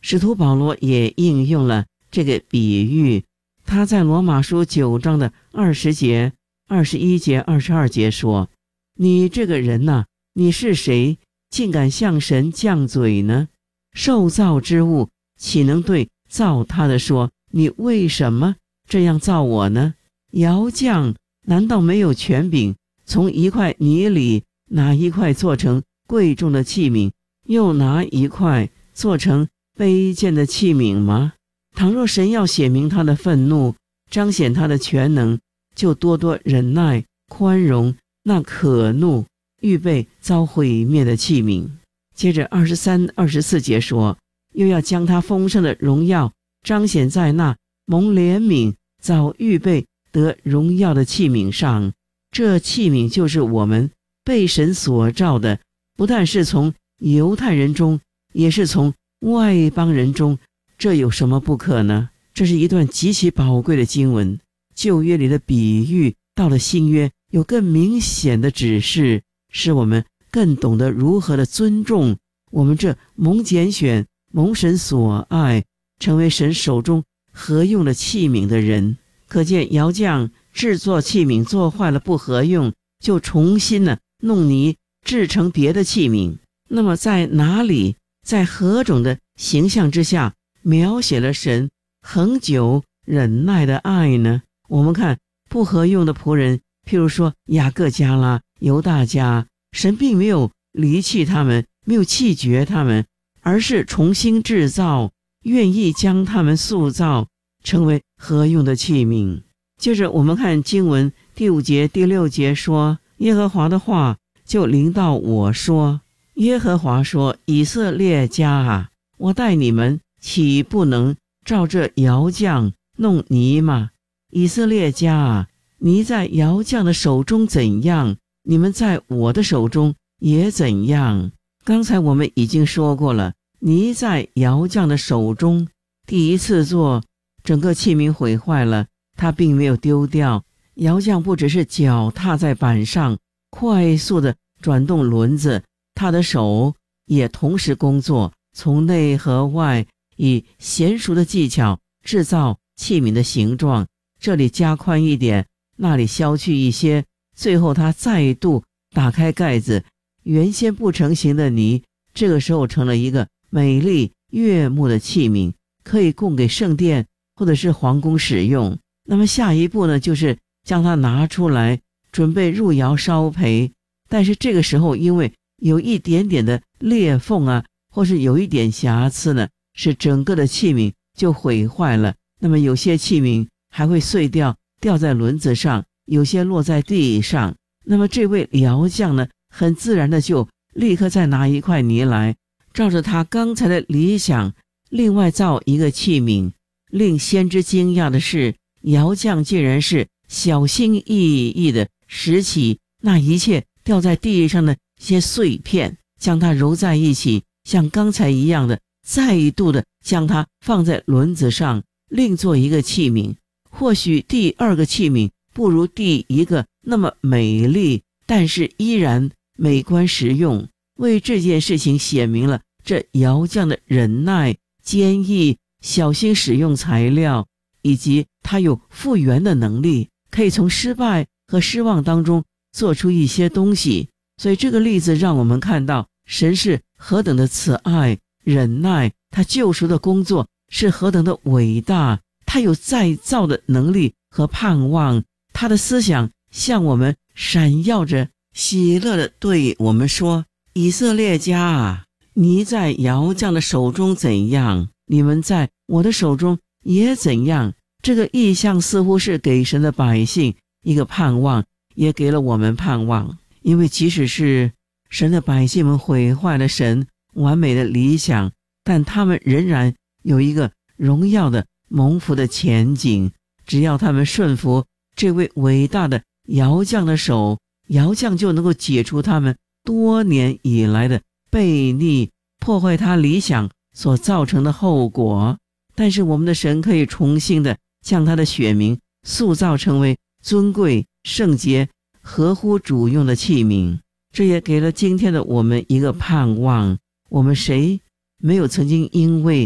使徒保罗也应用了这个比喻，他在罗马书9章的20节、21节、22节说：你这个人哪，你是谁，竟敢向神犟嘴呢？受造之物岂能对造他的说，你为什么这样造我呢？窑匠难道没有权柄从一块泥里拿一块做成贵重的器皿，又拿一块做成卑贱的器皿吗？倘若神要显明他的愤怒，彰显他的全能，就多多忍耐宽容那可怒预备遭毁灭的器皿。接着23、24节说，又要将他丰盛的荣耀彰显在那蒙怜悯早预备得荣耀的器皿上。这器皿就是我们被神所造的，不但是从犹太人中，也是从外邦人中，这有什么不可呢？这是一段极其宝贵的经文。旧约里的比喻到了新约有更明显的指示，使我们更懂得如何的尊重我们这蒙拣选、蒙神所爱，成为神手中合用的器皿的人。可见窑匠制作器皿做坏了不合用，就重新弄泥制成别的器皿。那么在哪里，在何种的形象之下描写了神恒久忍耐的爱呢？我们看不合用的仆人，譬如说雅各家啦、犹大家，神并没有离弃他们，没有弃绝他们，而是重新制造，愿意将他们塑造成为合用的器皿。接着我们看经文第5节、第6节说，耶和华的话就临到我说，耶和华说，以色列家啊，我待你们岂不能照这窑匠弄泥吗？以色列家啊，你在窑匠的手中怎样，你们在我的手中也怎样。刚才我们已经说过了，泥在窑匠的手中，第一次做整个器皿毁坏了，他并没有丢掉。窑匠不只是脚踏在板上，快速的转动轮子，他的手也同时工作，从内和外以娴熟的技巧制造器皿的形状，这里加宽一点，那里削去一些，最后他再度打开盖子，原先不成形的泥这个时候成了一个美丽悦目的器皿，可以供给圣殿或者是皇宫使用。那么下一步呢，就是将它拿出来准备入窑烧焙。但是这个时候因为有一点点的裂缝啊，或是有一点瑕疵呢，使整个的器皿就毁坏了。那么有些器皿还会碎掉，掉在轮子上，有些落在地上。那么这位窑匠呢，很自然的就立刻再拿一块泥来，照着他刚才的理想另外造一个器皿。令先知惊讶的是，窑匠竟然是小心翼翼的拾起那一切掉在地上的些碎片，将它揉在一起，像刚才一样的再度的将它放在轮子上，另做一个器皿。或许第二个器皿不如第一个那么美丽，但是依然美观实用，为这件事情显明了这窑匠的忍耐、坚毅、小心使用材料，以及他有复原的能力，可以从失败和失望当中做出一些东西。所以这个例子让我们看到神是何等的慈爱、忍耐，他救赎的工作是何等的伟大，他有再造的能力和盼望，他的思想向我们闪耀着喜乐的对我们说，以色列家啊，你在窑匠的手中怎样，你们在我的手中也怎样。这个意象似乎是给神的百姓一个盼望，也给了我们盼望。因为即使是神的百姓们毁坏了神完美的理想，但他们仍然有一个荣耀的蒙福的前景。只要他们顺服这位伟大的窑匠的手，窑匠就能够解除他们多年以来的悖逆，破坏他理想所造成的后果。但是我们的神可以重新的将他的选民塑造成为尊贵、圣洁、合乎主用的器皿。这也给了今天的我们一个盼望。我们谁没有曾经因为